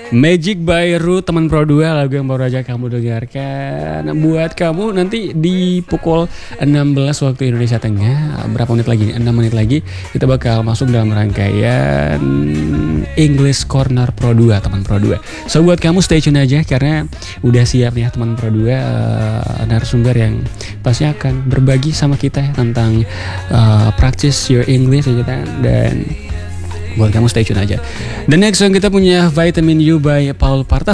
Magic by Ru, teman Pro 2, lagu yang baru aja kamu dengarkan. Buat kamu nanti di pukul 16 waktu Indonesia Tengah, berapa menit lagi? 6 menit lagi kita bakal masuk dalam rangkaian English Corner Pro 2, teman Pro 2. So buat kamu stay tune aja karena udah siap nih teman Pro 2 narasumber yang pasti akan berbagi sama kita tentang practice your English gitu kan. Dan buat kamu stay tune aja. Dan next song kita punya Vitamin You by Paul Parta.